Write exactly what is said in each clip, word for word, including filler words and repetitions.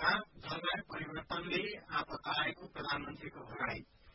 सचिवमा जलवायु परिवर्तनले आपत आएको प्रधानमन्त्रीको भनाई।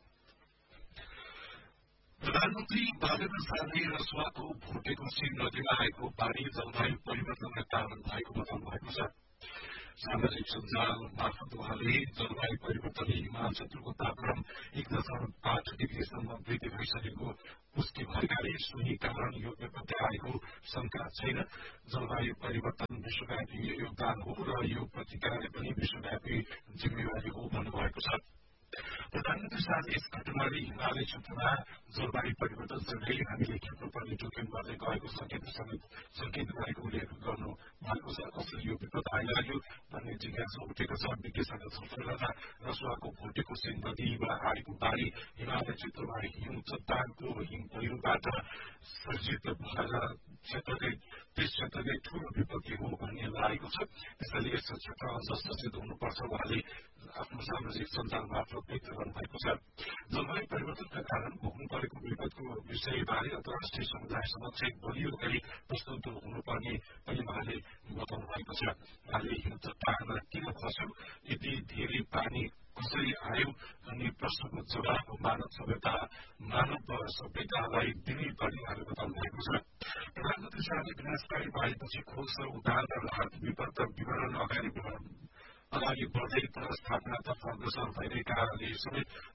प्रधानमन्त्री बालेन्द्र शाहले रसुवाको भोटेकोशी नदीमा आएको बाढ़ी जलवायु परिवर्तनका कारण भएको बताउनु भएको छ। सामाजिक सञ्जाल मार्फत उहाँले जलवायु परिवर्तनले हिमाल क्षेत्रको तापक्रम एक दशमलव आठ डिग्रीसम्म वृद्धि भइसकेको पुष्टि भएकाले सोही कारण यो विपत्ति आएको शंका छैन। जलवायु परिवर्तन विश्वव्यापी योगदान हो र यो प्रतिकारले पनि विश्वव्यापी जिम्मेवारी हो भन्नुभएको छ। प्रधानमन्त्री शाहले यस घटनाले हिमालय क्षेत्रमा जलवायु परिवर्तनसँगै हामीले खेप्नुपर्ने जोखिमबारे गएको संकेत समेत संकेत गरेको उल्लेख गर्नु भएको छ। कसरी यो विपद आइलाग्यो भन्ने जिज्ञासा उठेको छ। विज्ञसँग छलफल गर्दा रसुवाको भोटेकोशी नदीमा आएको बाढ़ी हिमालय क्षेत्रमा हिउँ चट्टानको हिम पहिरोबाट सर्जित भएर क्षेत्रकै त्यस क्षेत्रकै ठूलो विपत्ति हो भन्ने लागेको छ। त्यसैले यस क्षेत्र अझ सचेत हुनुपर्छ उहाँले आफ्नो सामाजिक सञ्जाल मार्फत व्यक्त गर्नुभएको छ। जलवायु परिवर्तनका कारण भोग्नु परेको विपदको विषयबारे अन्तर्राष्ट्रिय समुदाय समक्ष बलियो गरी प्रस्तुत हुनुपर्ने पनि उहाँले बताउनु भएको छ। उहाँले हिउँ चट्टानमा किन खस्यो, यति धेरै पानी कसरी आयो भन्ने प्रश्नको जवाब मानव सभ्यता मानव सभ्यतालाई दिनै पर्ने उहाँले बताउनु भएको छ। प्रधानमन्त्री शाहले विनाशकारी बाढ़ीपछि खोज र उद्धार र राहत विपद विवरण अगाडि अगाडि बढ्दै पुनर्स्थापनातर्फ अग्रसर भइरहेकाले समेत